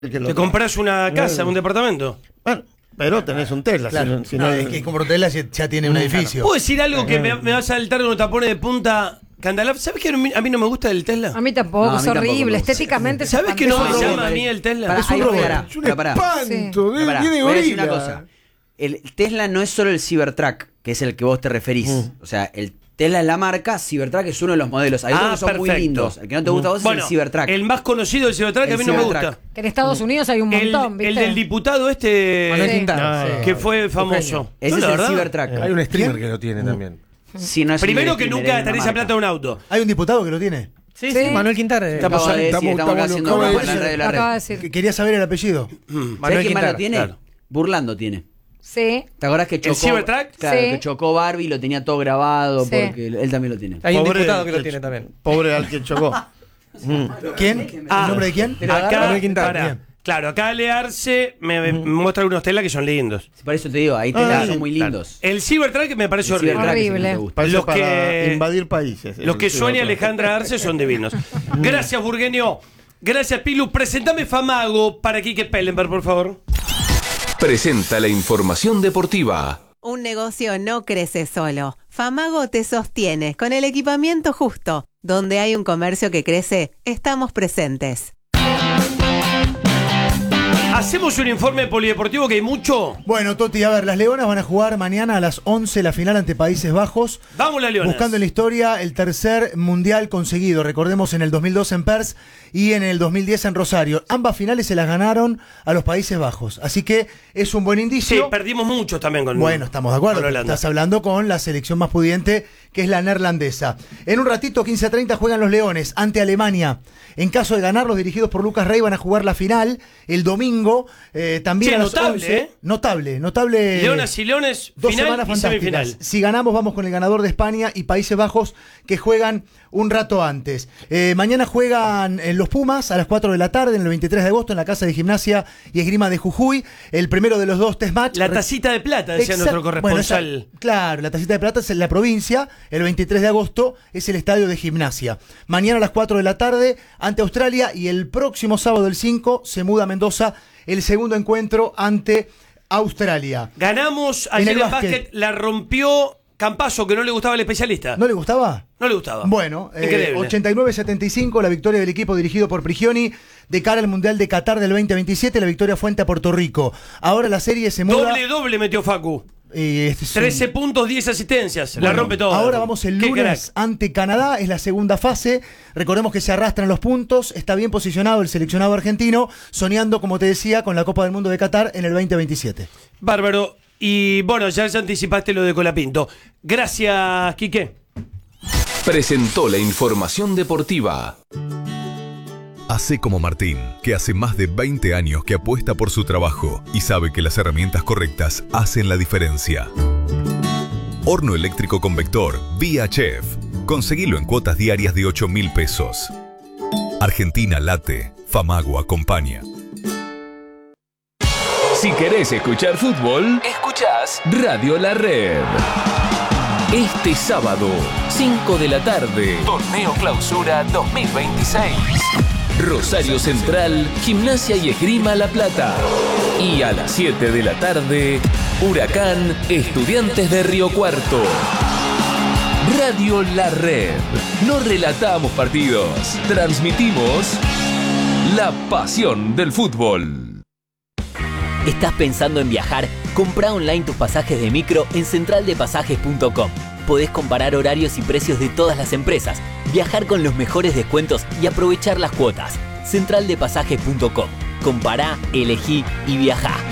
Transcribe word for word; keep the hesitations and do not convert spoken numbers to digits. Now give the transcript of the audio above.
Te compras una casa, un departamento. Bueno, pero tenés un Tesla. Claro. Si no, no, es que como Tesla ya, ya tiene un edificio. ¿Puedo decir algo que me, me va a saltar unos tapones de punta? Candalaf, ¿sabes que a mí no me gusta el Tesla? A mí tampoco, no, a mí es horrible, estéticamente. ¿Sabes que no me llama a mí el Tesla? Para, es un robot. Es un espanto. Sí. Pará, voy a decir una cosa. El Tesla no es solo el Cybertruck, que es el que vos te referís. Mm. O sea, el Tesla es la marca, Cybertruck es uno de los modelos. Hay otros ah, que son perfecto. muy lindos. El que no te gusta a vos bueno, es el Cybertruck. El más conocido del Cybertruck que a mí no me gusta. Que en Estados Unidos hay un montón, el, ¿viste? El del diputado este sí. Quintana, sí. que fue famoso. Ese no, es el verdad? Cybertruck. Eh, hay un streamer que lo tiene mm. también. Sí, no es Primero que nunca gastaría esa plata de un auto. Hay un diputado que lo tiene. Sí, sí. Manuel Quintana. Estamos, estamos, estamos, estamos acá haciendo una para la red de la red. Decir. Quería saber el apellido. Mm. ¿Sabés quién más lo tiene? Claro. Burlando tiene. Sí. ¿Te acordás que chocó? ¿El Cybertruck? Claro, sí. que chocó Barbie, lo tenía todo grabado, sí. porque él también lo tiene. Hay un pobre diputado que lo el, tiene también. Pobre al que chocó. mm. ¿Quién? Ah, ¿El nombre de quién? Acá, Manuel Quintana. para, claro, acá Learse me, me mm. muestra unos Tesla que son lindos. Por eso te digo, ahí Tesla ah, son muy lindos. Claro. El Cybertruck me parece horrible. horrible. Los para que invadir países. Los que sueña Alejandra Arce son divinos. Gracias, Burgueño. Gracias, Pilu. Presentame Famago para Quique Pellenberg, por favor. Presenta la información deportiva. Un negocio no crece solo. Famago te sostiene con el equipamiento justo. Donde hay un comercio que crece, estamos presentes. ¿Hacemos un informe polideportivo que hay mucho? Bueno, Toti, a ver, las Leonas van a jugar mañana a las once la final ante Países Bajos. Vamos, las Leonas. Buscando en la historia el tercer mundial conseguido. Recordemos en el dos mil dos en Perth y en el dos mil diez en Rosario. Ambas finales se las ganaron a los Países Bajos. Así que es un buen indicio. Sí, perdimos muchos también con Bueno, estamos de acuerdo. Estás hablando con la selección más pudiente, que es la neerlandesa. En un ratito, quince a treinta, juegan los Leones ante Alemania. En caso de ganar, los dirigidos por Lucas Rey van a jugar la final el domingo. Eh, también sí, a las notable, once. ¿eh? Notable, notable. Leonas y Leones, dos final semanas y fantásticas. semifinal. Si ganamos, vamos con el ganador de España y Países Bajos, que juegan un rato antes. Eh, mañana juegan en los Pumas a las cuatro de la tarde, en el veintitrés de agosto, en la Casa de Gimnasia y Esgrima de Jujuy. El primero de los dos test match. La tacita de plata, decía Exact- nuestro corresponsal. Bueno, esa, claro, la tacita de plata es en la provincia. El veintitrés de agosto es el estadio de Gimnasia. Mañana a las cuatro de la tarde ante Australia, y el próximo sábado el cinco se muda a Mendoza el segundo encuentro ante Australia. Ganamos ayer en el básquet, la rompió Campazo, que no le gustaba el especialista. ¿No le gustaba? No le gustaba. Bueno, eh, ochenta y nueve a setenta y cinco la victoria del equipo dirigido por Prigioni de cara al Mundial de Qatar del veinte veintisiete. La victoria fue ante Puerto Rico. Ahora la serie se muda. Doble, doble metió Facu. Eh, este es trece un... puntos, diez asistencias. Bueno, la rompe todo. Ahora vamos el lunes ante Canadá. Es la segunda fase. Recordemos que se arrastran los puntos. Está bien posicionado el seleccionado argentino, soñando, como te decía, con la Copa del Mundo de Qatar en el veinte veintisiete. Bárbaro. Y bueno, ya, ya anticipaste lo de Colapinto. Gracias, Quique. Presentó la información deportiva. Hacé como Martín, que hace más de veinte años que apuesta por su trabajo y sabe que las herramientas correctas hacen la diferencia. Horno eléctrico convector Vía Chef. Conseguilo en cuotas diarias de ocho mil pesos. Argentina late, Famago acompaña. Si querés escuchar fútbol, escuchás Radio La Red. Este sábado, cinco de la tarde, Torneo Clausura dos mil veintiséis. Rosario Central, Gimnasia y Esgrima La Plata. Y a las siete de la tarde, Huracán, Estudiantes de Río Cuarto. Radio La Red. No relatamos partidos, transmitimos la pasión del fútbol. ¿Estás pensando en viajar? Comprá online tus pasajes de micro en central de pasajes punto com. Podés comparar horarios y precios de todas las empresas, viajar con los mejores descuentos y aprovechar las cuotas. central de pasajes punto com. Compará, elegí y viajá.